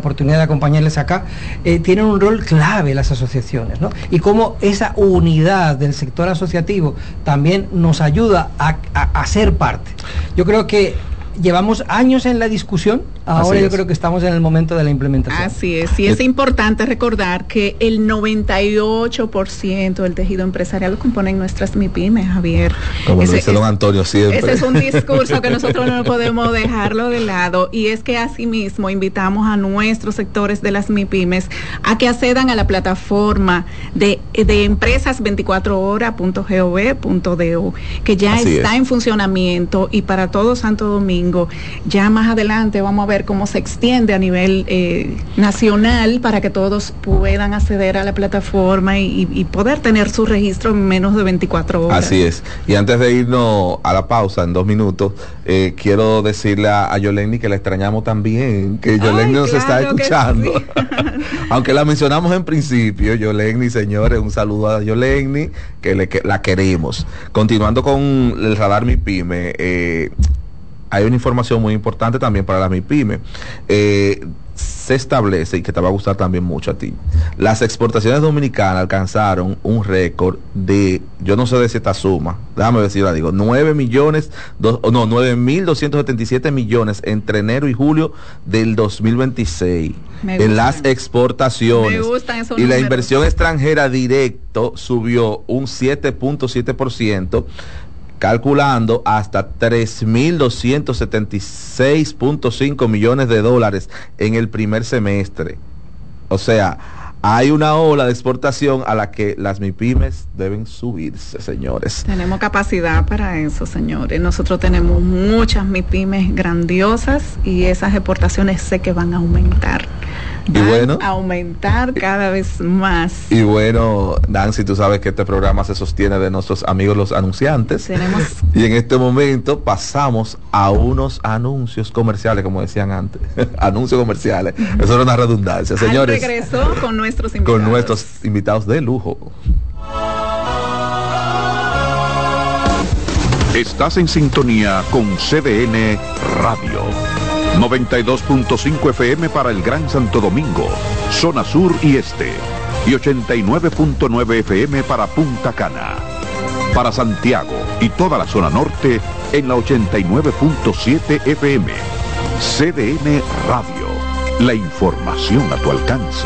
oportunidad de acompañarles acá, tienen un rol clave las asociaciones, ¿no? Y cómo esa unidad del sector asociativo también nos ayuda a ser parte. Yo creo que llevamos años en la discusión, ahora yo creo que estamos en el momento de la implementación. Así es, y es importante recordar que el 98% del tejido empresarial lo componen nuestras MIPYMES, Javier. Como dice don Antonio siempre. Ese es un discurso que nosotros no podemos dejarlo de lado, y es que asimismo invitamos a nuestros sectores de las MIPYMES a que accedan a la plataforma de empresas24horas.gov.do, que ya está en funcionamiento, y para todo Santo Domingo. Ya más adelante vamos a ver cómo se extiende a nivel nacional para que todos puedan acceder a la plataforma y poder tener su registro en menos de 24 horas. Así es. Y antes de irnos a la pausa en 2 minutos, quiero decirle a Yoleni que la extrañamos también, que Yoleni nos está escuchando. Sí. Aunque la mencionamos en principio, Yoleni, señores, un saludo a Yoleni, que la queremos. Continuando con el radar MIPYME, hay una información muy importante también para la MIPYME. Se establece, y que te va a gustar también mucho a ti, las exportaciones dominicanas alcanzaron un récord de, yo no sé de si esta suma, déjame ver si la digo, 9.277 millones entre enero y julio del 2026 en las exportaciones. Me gustan esos y números. La inversión extranjera directo subió un 7.7%, calculando hasta 3.276.5 millones de dólares en el primer semestre. O sea, hay una ola de exportación a la que las MIPYMES deben subirse, señores. Tenemos capacidad para eso, señores. Nosotros tenemos muchas MIPYMES grandiosas, y esas exportaciones sé que van a aumentar. A aumentar cada vez más. Y bueno, Nancy, tú sabes que este programa se sostiene de nuestros amigos los anunciantes. Y en este momento pasamos a unos anuncios comerciales, como decían antes. Anuncios comerciales. Eso era una redundancia, señores. Regresó con nuestros invitados. Con nuestros invitados de lujo. Estás en sintonía con CDN Radio. 92.5 FM para el Gran Santo Domingo, zona sur y este, y 89.9 FM para Punta Cana. Para Santiago y toda la zona norte en la 89.7 FM. CDN Radio, la información a tu alcance.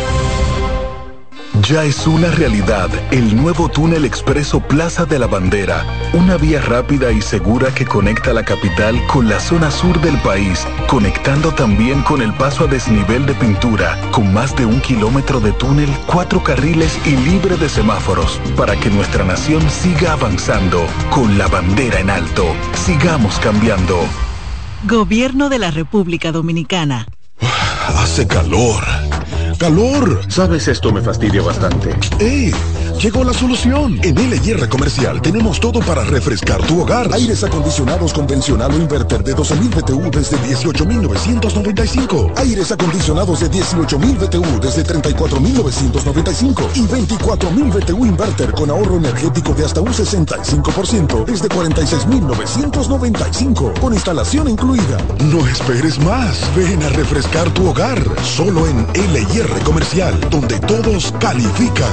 Ya es una realidad el nuevo túnel expreso Plaza de la Bandera, una vía rápida y segura que conecta la capital con la zona sur del país, conectando también con el paso a desnivel de Pintura, con más de 1 kilómetro de túnel, 4 carriles y libre de semáforos, para que nuestra nación siga avanzando con la bandera en alto. Sigamos cambiando. Gobierno de la República Dominicana. Hace calor. ¡Calor! Sabes, esto me fastidia bastante. Llegó la solución. En LIR Comercial tenemos todo para refrescar tu hogar. Aires acondicionados convencional o inverter de 12.000 BTU desde 18.995. Aires acondicionados de 18.000 BTU desde 34.995. Y 24.000 BTU inverter con ahorro energético de hasta un 65% desde 46.995. Con instalación incluida. No esperes más. Ven a refrescar tu hogar. Solo en LIR Comercial, donde todos califican.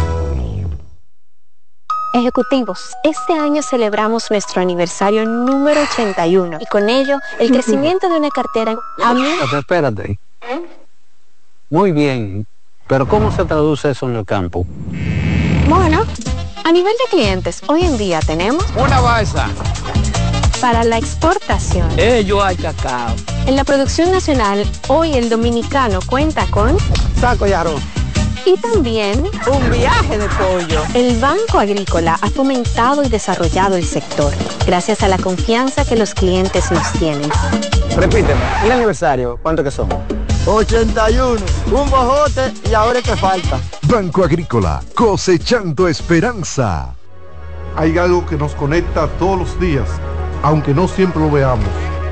Ejecutivos, este año celebramos nuestro aniversario número 81 y con ello el crecimiento de una cartera. Espérate. Muy bien, pero ¿cómo se traduce eso en el campo? Bueno, a nivel de clientes, hoy en día tenemos una balsa para la exportación. Ello hay cacao. En la producción nacional, hoy el dominicano cuenta con saco y arroz. Y también un viaje de pollo. El Banco Agrícola ha fomentado y desarrollado el sector gracias a la confianza que los clientes nos tienen. Repíteme, ¿el aniversario cuánto que son? 81, un bojote y ahora que falta. Banco Agrícola, cosechando esperanza. Hay algo que nos conecta todos los días, aunque no siempre lo veamos.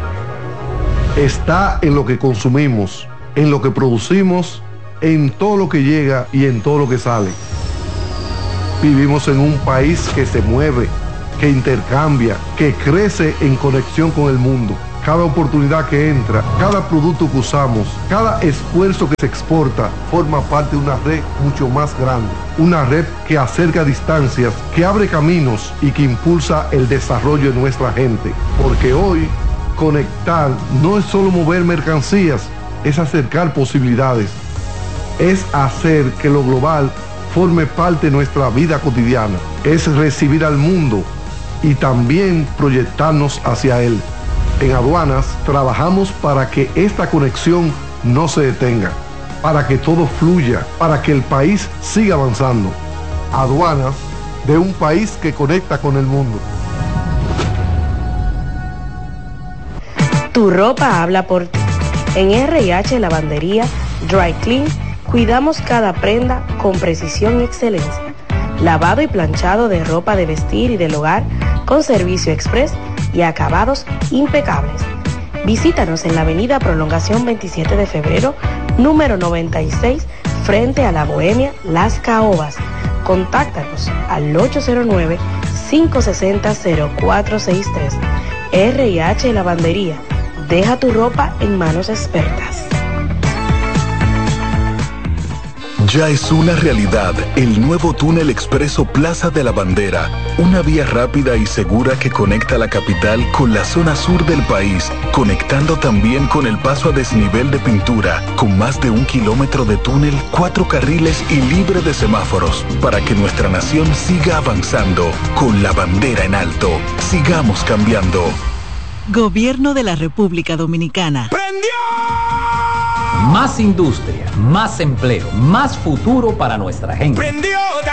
Está en lo que consumimos, en lo que producimos, en todo lo que llega y en todo lo que sale. Vivimos en un país que se mueve, que intercambia, que crece en conexión con el mundo. cada oportunidad que entra, cada producto que usamos, cada esfuerzo que se exporta, forma parte de una red mucho más grande. Una red que acerca distancias, que abre caminos y que impulsa el desarrollo de nuestra gente. Porque hoy, conectar no es solo mover mercancías, es acercar posibilidades. Es hacer que lo global forme parte de nuestra vida cotidiana. Es recibir al mundo y también proyectarnos hacia él. En Aduanas trabajamos para que esta conexión no se detenga, para que todo fluya, para que el país siga avanzando. Aduanas, de un país que conecta con el mundo. Tu ropa habla por ti. En R&H Lavandería Dry Clean cuidamos cada prenda con precisión y excelencia. Lavado y planchado de ropa de vestir y del hogar con servicio express y acabados impecables. Visítanos en la avenida Prolongación 27 de febrero, número 96, frente a la Bohemia Las Caobas. Contáctanos al 809-560-0463. R&H Lavandería. Deja tu ropa en manos expertas. Ya es una realidad el nuevo túnel expreso Plaza de la Bandera, una vía rápida y segura que conecta la capital con la zona sur del país, conectando también con el paso a desnivel de Pintura, con más de 1 kilómetro de túnel, 4 carriles y libre de semáforos, para que nuestra nación siga avanzando con la bandera en alto. Sigamos cambiando. Gobierno de la República Dominicana. Más industria, más empleo, más futuro para nuestra gente.